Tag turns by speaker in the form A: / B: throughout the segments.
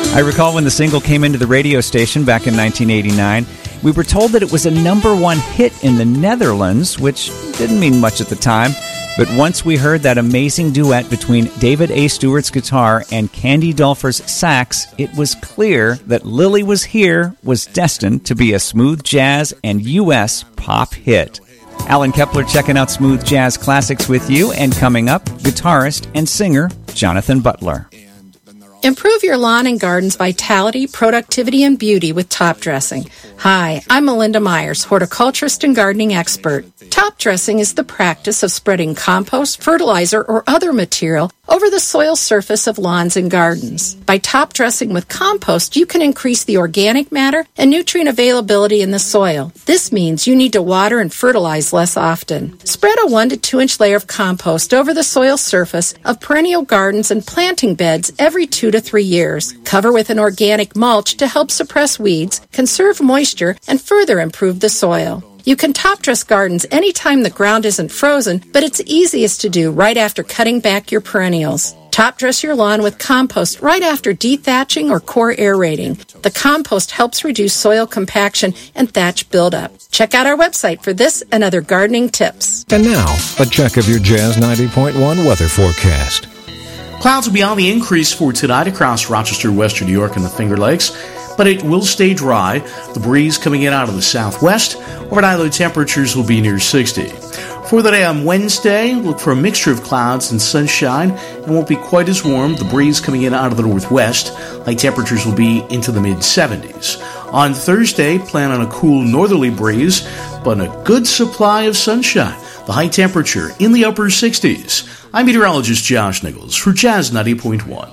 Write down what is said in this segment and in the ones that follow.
A: I recall when the single came into the radio station back in 1989, we were told that it was a #1 hit in the Netherlands, which didn't mean much at the time. But once we heard that amazing duet between David A. Stewart's guitar and Candy Dulfer's sax, it was clear that Lily Was Here was destined to be a smooth jazz and U.S. pop hit. Alan Kepler checking out Smooth Jazz Classics with you, and coming up, guitarist and singer Jonathan Butler.
B: Improve your lawn and garden's vitality, productivity, and beauty with top dressing. Hi, I'm Melinda Myers, horticulturist and gardening expert. Top dressing is the practice of spreading compost, fertilizer, or other material over the soil surface of lawns and gardens. By top dressing with compost, you can increase the organic matter and nutrient availability in the soil. This means you need to water and fertilize less often. Spread a 1 to 2 inch layer of compost over the soil surface of perennial gardens and planting beds every 2 to 3 years. Cover with an organic mulch to help suppress weeds, conserve moisture, and further improve the soil. You can top dress gardens anytime the ground isn't frozen, but it's easiest to do right after cutting back your perennials. Top dress your lawn with compost right after dethatching or core aerating. The compost helps reduce soil compaction and thatch buildup. Check out our website for this and other gardening tips.
C: And now, a check of your Jazz 90.1 weather forecast.
D: Clouds will be on the increase for tonight across Rochester, Western New York, and the Finger Lakes, but it will stay dry. The breeze coming in out of the southwest. Overnight low temperatures will be near 60. For the day on Wednesday, look for a mixture of clouds and sunshine, and won't be quite as warm. The breeze coming in out of the northwest. High temperatures will be into the mid-70s. On Thursday, plan on a cool northerly breeze, but a good supply of sunshine. The high temperature in the upper 60s. I'm meteorologist Josh Nichols for Jazz 90.1.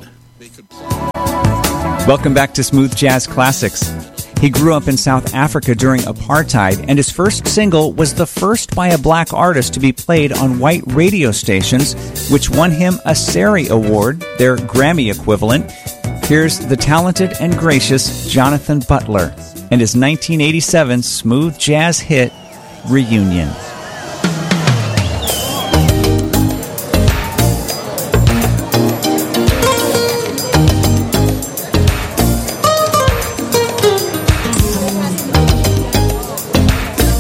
A: Welcome back to Smooth Jazz Classics. He grew up in South Africa during apartheid, and his first single was the first by a black artist to be played on white radio stations, which won him a SARI Award, their Grammy equivalent. Here's the talented and gracious Jonathan Butler and his 1987 smooth jazz hit, Reunion.